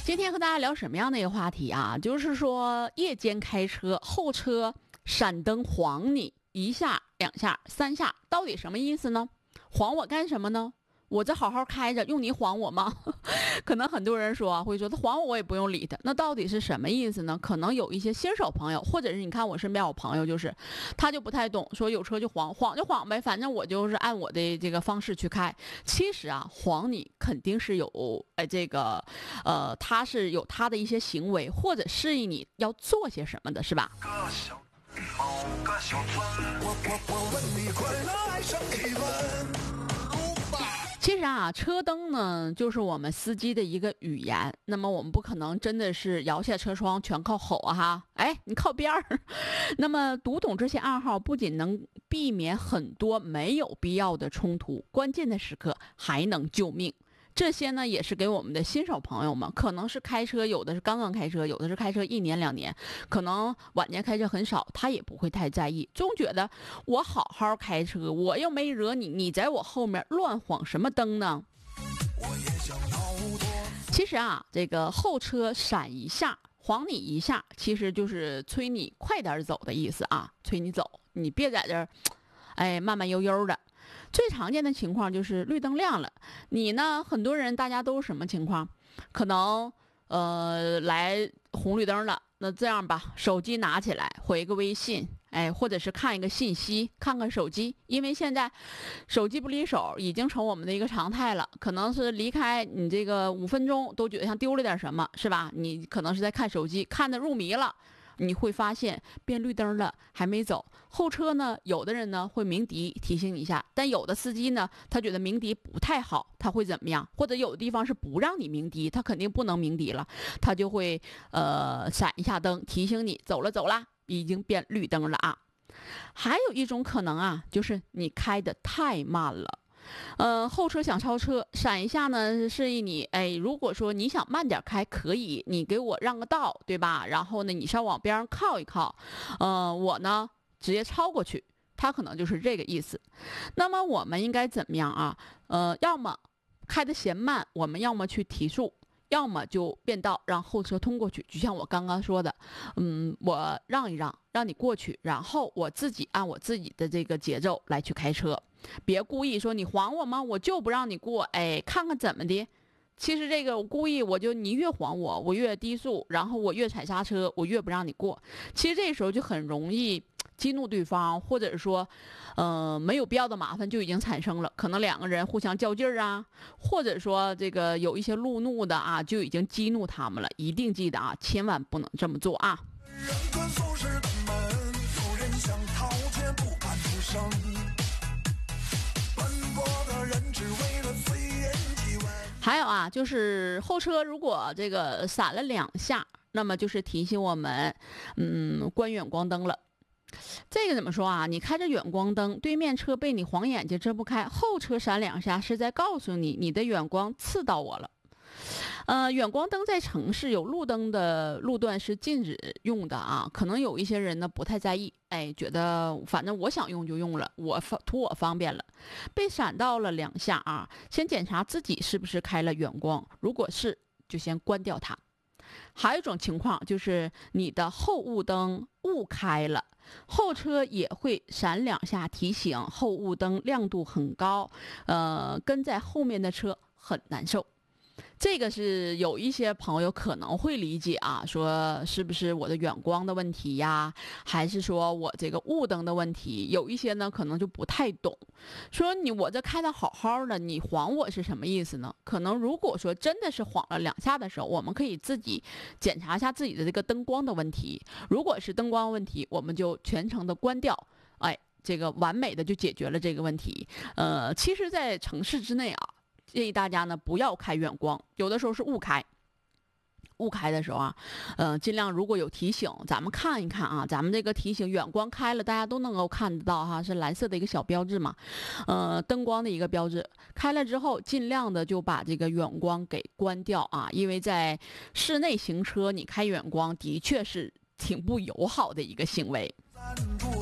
今天和大家聊什么样的一个话题啊？就是说夜间开车，后车闪灯晃你一下、两下、三下，到底什么意思呢？晃我干什么呢？我这好好开着，用你晃我吗？可能很多人说会说他晃我，我也不用理他。那到底是什么意思呢？可能有一些新手朋友，或者是你看我身边有朋友，就是他就不太懂，说有车就晃，晃就晃呗，反正我就是按我的这个方式去开。其实啊，晃你肯定是有他是有他的一些行为，或者示意你要做些什么的，是吧？我问你快乐爱上你们。其实啊，车灯呢，就是我们司机的一个语言。那么我们不可能真的是摇下车窗全靠吼啊哈，哎，你靠边儿。那么读懂这些暗号，不仅能避免很多没有必要的冲突，关键的时刻还能救命。这些呢，也是给我们的新手朋友们，可能是开车，有的是刚刚开车，有的是开车1年2年，可能晚年开车很少，他也不会太在意，总觉得我好好开车，我又没惹你，你在我后面乱晃什么灯呢？其实啊，这个后车闪一下，晃你一下，其实就是催你快点走的意思啊，催你走，你别在这儿，哎，慢慢悠悠的。最常见的情况就是绿灯亮了，你呢，很多人大家都是什么情况？可能来红绿灯了，那这样吧，手机拿起来回个微信，哎，或者是看一个信息，看看手机，因为现在手机不离手已经成我们的一个常态了，可能是离开你这个5分钟都觉得像丢了点什么，是吧？你可能是在看手机，看得入迷了。你会发现变绿灯了还没走，后车呢，有的人呢会鸣笛提醒你一下，但有的司机呢，他觉得鸣笛不太好，他会怎么样？或者有的地方是不让你鸣笛，他肯定不能鸣笛了，他就会闪一下灯提醒你走了已经变绿灯了啊。还有一种可能啊，就是你开得太慢了。后车想超车，闪一下呢，示意你，哎，如果说你想慢点开，可以，你给我让个道，对吧？然后呢，你稍往边上靠一靠，我呢直接超过去，他可能就是这个意思。那么我们应该怎么样啊？要么开得嫌慢，我们要么去提速。要么就变道让后车通过去，就像我刚刚说的，我让一让，让你过去，然后我自己按我自己的这个节奏来去开车，别故意说你晃我吗？我就不让你过，哎，看看怎么的。其实这个我故意，你越晃我，我越低速，然后我越踩刹车，我越不让你过。其实这时候就很容易激怒对方，或者说，没有必要的麻烦就已经产生了，可能两个人互相较劲儿啊，或者说这个有一些路怒的啊，就已经激怒他们了。一定记得啊，千万不能这么做啊。还有啊，就是后车如果这个闪了2下，那么就是提醒我们，关远光灯了。这个怎么说啊？你开着远光灯，对面车被你晃眼睛睁不开，后车闪2下是在告诉你，你的远光刺到我了。远光灯在城市有路灯的路段是禁止用的啊，可能有一些人呢不太在意，哎，觉得反正我想用就用了，图我方便了。被闪到了2下啊，先检查自己是不是开了远光，如果是，就先关掉它。还有一种情况就是你的后雾灯误开了，后车也会闪2下提醒后雾灯亮度很高，跟在后面的车很难受。这个是有一些朋友可能会理解啊，说是不是我的远光的问题呀，还是说我这个雾灯的问题？有一些呢可能就不太懂，说我这开的好好的，你晃我是什么意思呢？可能如果说真的是晃了2下的时候，我们可以自己检查一下自己的这个灯光的问题。如果是灯光问题，我们就全程的关掉，哎，这个完美的就解决了这个问题。其实，在城市之内啊，建议大家呢不要开远光，有的时候是误开。误开的时候啊，尽量如果有提醒，咱们看一看啊，咱们这个提醒远光开了，大家都能够看得到哈，是蓝色的一个小标志嘛，灯光的一个标志。开了之后，尽量的就把这个远光给关掉啊，因为在室内行车，你开远光的确是挺不友好的一个行为。